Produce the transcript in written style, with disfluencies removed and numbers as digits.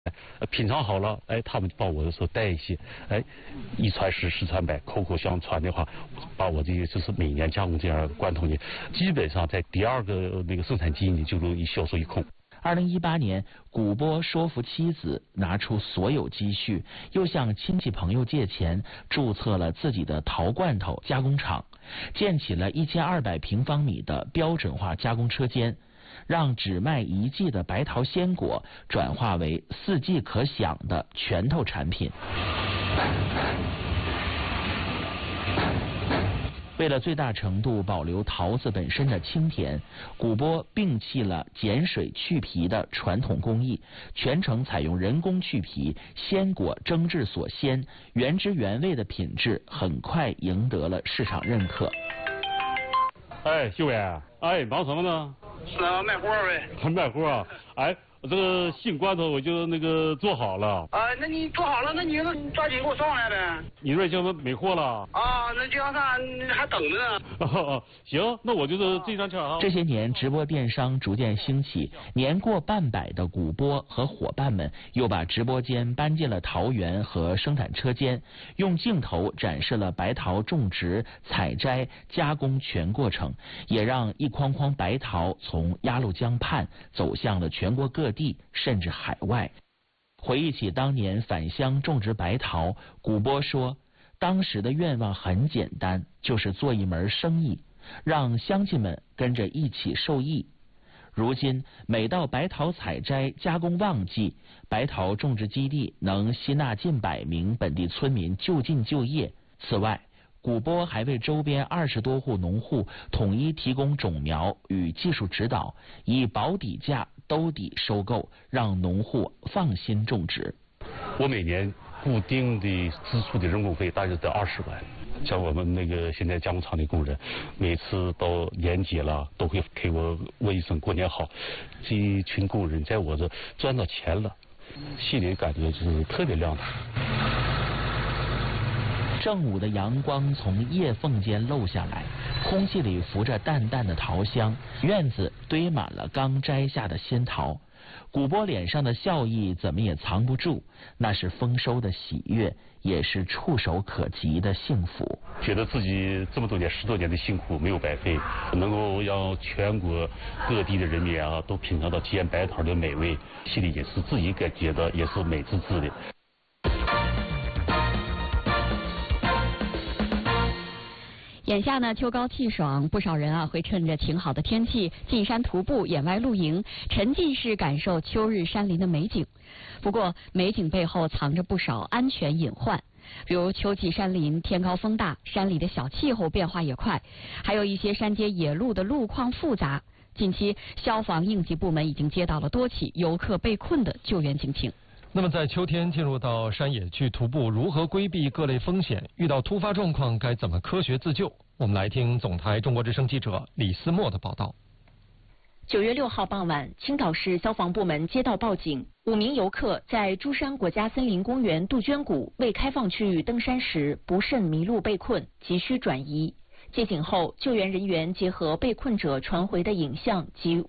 品尝好了，他们把我的时候带一些，一传十，十传百，口口相传的话，把我这个就是每年加工这样的罐头呢，基本上在第二个那个生产基地就容易销售一空。 2018年，古波说服妻子拿出所有积蓄，又向亲戚朋友借钱，注册了自己的陶罐头加工厂，建起了1200平方米的标准化加工车间，让只卖1季的白桃鲜果转化为4季可享的拳头产品。为了最大程度保留桃子本身的清甜，古波摒弃了碱水去皮的传统工艺，全程采用人工去皮，鲜果蒸制所鲜，原汁原味的品质很快赢得了市场认可。 秀伟，忙什么呢？ 是啊，卖货呗。 卖货啊？这个新罐头我就那个做好了。 那你做好了，那你抓紧给我送来呗。 你这就没货了？ 那这样啥还等着呢。行，那我就是这张签啊。 这些年，直播电商逐渐兴起，年过半百的古波和伙伴们又把直播间搬进了桃园和生产车间，用镜头展示了白桃种植、采摘、加工全过程，也让一筐筐白桃从鸭绿江畔走向了全国各地甚至海外。回忆起当年返乡种植白桃，古波说，当时的愿望很简单，就是做一门生意，让乡亲们跟着一起受益。如今每到白桃采摘加工旺季，白桃种植基地能吸纳近100名本地村民就近就业。此外，古波还为周边20多户农户统一提供种苗与技术指导，以保底价兜底收购，让农户放心种植。 我每年固定的支出的人工费大约得20万。像我们那个现在加工厂的工人，每次到年节了都会给我问一声过年好。这一群工人在我这赚到钱了，心里感觉就是特别亮堂。 正午的阳光从叶缝间漏下来，空气里浮着淡淡的桃香，院子堆满了刚摘下的鲜桃。古波脸上的笑意怎么也藏不住，那是丰收的喜悦，也是触手可及的幸福。 觉得自己这么多年10多年的辛苦没有白费，能够让全国各地的人民都品尝到煎白桃的美味，心里也是自己感觉到也是美滋滋的。 眼下呢，秋高气爽，不少人会趁着晴好的天气进山徒步、野外露营，沉浸式感受秋日山林的美景。不过，美景背后藏着不少安全隐患，比如秋季山林天高风大，山里的小气候变化也快，还有一些山间野路的路况复杂。近期，消防应急部门已经接到了多起游客被困的救援警情。 那么在秋天进入到山野去徒步，如何规避各类风险？遇到突发状况该怎么科学自救？我们来听总台中国之声记者李思墨的报道。 9月6号傍晚，青岛市消防部门接到报警，5名游客在珠山国家森林公园杜鹃谷未开放区域登山时不慎迷路被困，急需转移。接警后，救援人员结合被困者传回的影像及